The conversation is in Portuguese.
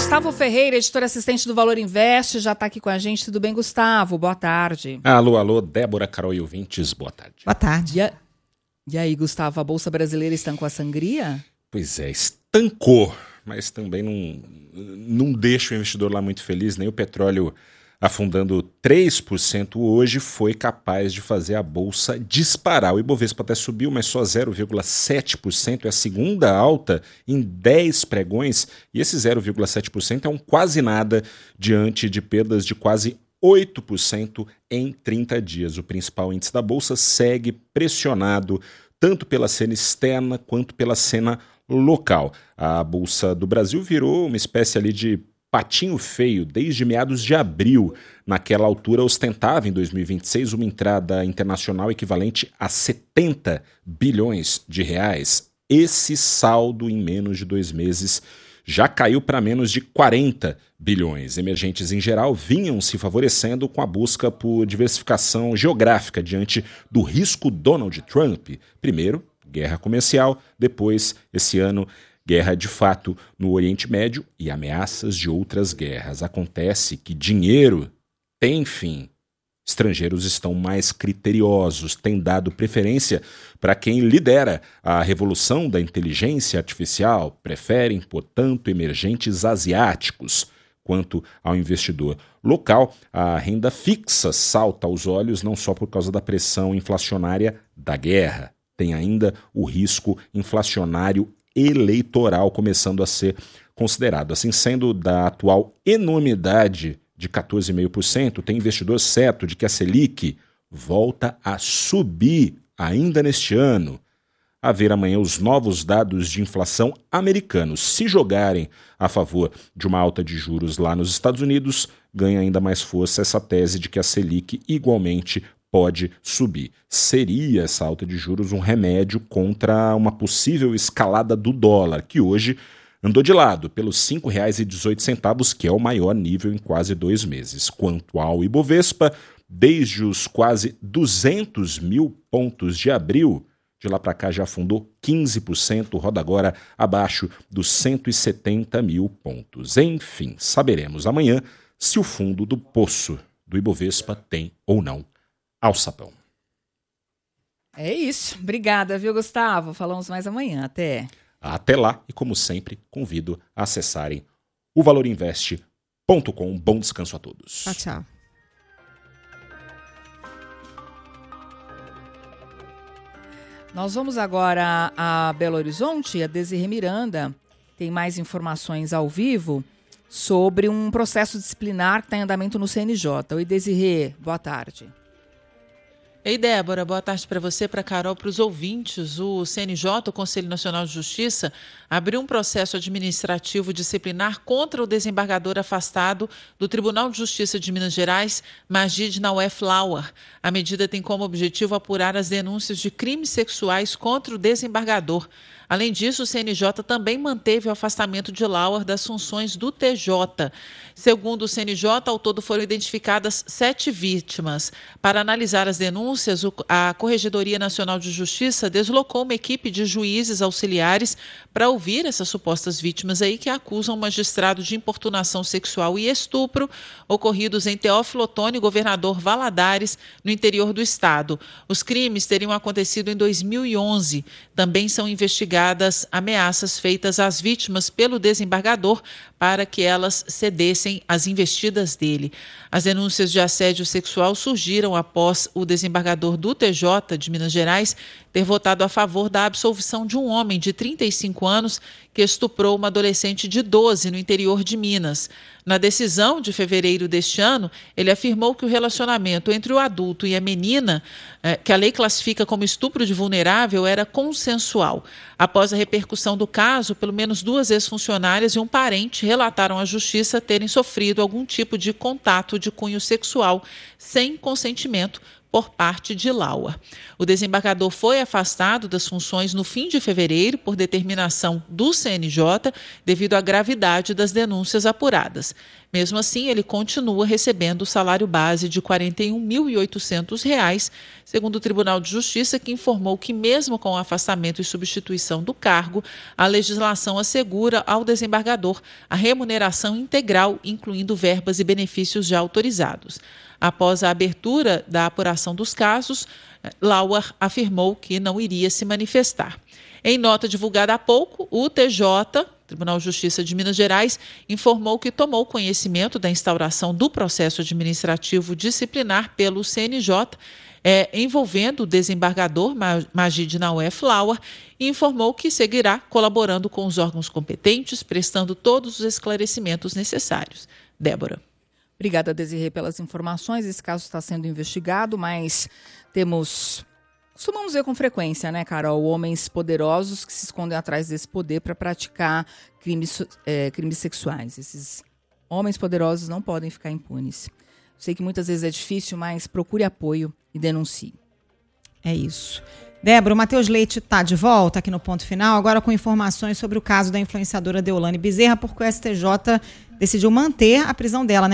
Gustavo Ferreira, editor assistente do Valor Invest, já está aqui com a gente. Tudo bem, Gustavo? Boa tarde. Alô, Débora, Carol e ouvintes, boa tarde. Boa tarde. E aí, Gustavo, a Bolsa Brasileira estancou a sangria? Pois é, estancou, mas também não deixa o investidor lá muito feliz. Nem o petróleo afundando 3% hoje foi capaz de fazer a Bolsa disparar. O Ibovespa até subiu, mas só 0,7%, é a segunda alta em 10 pregões, e esse 0,7% é um quase nada diante de perdas de quase 8% em 30 dias. O principal índice da Bolsa segue pressionado tanto pela cena externa quanto pela cena local. A Bolsa do Brasil virou uma espécie ali de patinho feio desde meados de abril. Naquela altura ostentava em 2026 uma entrada internacional equivalente a 70 bilhões de reais. Esse saldo em menos de 2 meses já caiu para menos de 40 bilhões. Emergentes em geral vinham se favorecendo com a busca por diversificação geográfica diante do risco Donald Trump. Primeiro, guerra comercial, depois, esse ano, guerra de fato no Oriente Médio e ameaças de outras guerras. Acontece que dinheiro tem fim. Estrangeiros estão mais criteriosos, têm dado preferência para quem lidera a revolução da inteligência artificial, preferem, portanto, emergentes asiáticos. Quanto ao investidor local, a renda fixa salta aos olhos não só por causa da pressão inflacionária da guerra, tem ainda o risco inflacionário eleitoral começando a ser considerado. Assim sendo, da atual enormidade de 14,5%, tem investidor certo de que a Selic volta a subir ainda neste ano. A ver amanhã os novos dados de inflação americanos. Se jogarem a favor de uma alta de juros lá nos Estados Unidos, ganha ainda mais força essa tese de que a Selic igualmente pode subir. Seria essa alta de juros um remédio contra uma possível escalada do dólar, que hoje andou de lado pelos R$ 5,18, que é o maior nível em quase 2 meses. Quanto ao Ibovespa, desde os quase 200 mil pontos de abril, de lá para cá já afundou 15%, roda agora abaixo dos 170 mil pontos. Enfim, saberemos amanhã se o fundo do poço do Ibovespa tem ou não alçapão. É isso. Obrigada, viu, Gustavo? Falamos mais amanhã. Até. Até lá e, como sempre, convido a acessarem o valorinvest.com. Bom descanso a todos. Tchau, tchau. Nós vamos agora a Belo Horizonte. A Desirê Miranda tem mais informações ao vivo sobre um processo disciplinar que está em andamento no CNJ. Oi, Desirê. Boa tarde. Ei, Débora, boa tarde para você, para a Carol, para os ouvintes. O CNJ, o Conselho Nacional de Justiça, abriu um processo administrativo disciplinar contra o desembargador afastado do Tribunal de Justiça de Minas Gerais, Magid Nawef Lauer. A medida tem como objetivo apurar as denúncias de crimes sexuais contra o desembargador. Além disso, o CNJ também manteve o afastamento de Lauer das funções do TJ. Segundo o CNJ, ao todo foram identificadas 7 vítimas. Para analisar as denúncias, a Corregedoria Nacional de Justiça deslocou uma equipe de juízes auxiliares para ouvir essas supostas vítimas aí que acusam o magistrado de importunação sexual e estupro ocorridos em Teófilo Otoni, governador Valadares, no interior do estado. Os crimes teriam acontecido em 2011. Também são investigados ameaças feitas às vítimas pelo desembargador para que elas cedessem às investidas dele. As denúncias de assédio sexual surgiram após o desembargador do TJ de Minas Gerais ter votado a favor da absolvição de um homem de 35 anos que estuprou uma adolescente de 12 no interior de Minas. Na decisão de fevereiro deste ano, ele afirmou que o relacionamento entre o adulto e a menina, que a lei classifica como estupro de vulnerável, era consensual. Após a repercussão do caso, pelo menos 2 ex-funcionárias e um parente relataram à Justiça terem sofrido algum tipo de contato de cunho sexual sem consentimento por parte de Lauer. O desembargador foi afastado das funções no fim de fevereiro por determinação do CNJ devido à gravidade das denúncias apuradas. Mesmo assim, ele continua recebendo o salário base de R$ 41.800, segundo o Tribunal de Justiça, que informou que, mesmo com o afastamento e substituição do cargo, a legislação assegura ao desembargador a remuneração integral, incluindo verbas e benefícios já autorizados. Após a abertura da apuração dos casos, Lauer afirmou que não iria se manifestar. Em nota divulgada há pouco, o TJ, Tribunal de Justiça de Minas Gerais, informou que tomou conhecimento da instauração do processo administrativo disciplinar pelo CNJ, envolvendo o desembargador Magid Nauef Lauer, e informou que seguirá colaborando com os órgãos competentes, prestando todos os esclarecimentos necessários. Débora. Obrigada, Desirê, pelas informações. Esse caso está sendo investigado, mas costumamos ver com frequência, né, Carol, homens poderosos que se escondem atrás desse poder para praticar crimes sexuais. Esses homens poderosos não podem ficar impunes. Sei que muitas vezes é difícil, mas procure apoio e denuncie. É isso. Débora, o Matheus Leite está de volta aqui no Ponto Final, agora com informações sobre o caso da influenciadora Deolane Bezerra, porque o STJ decidiu manter a prisão dela, né?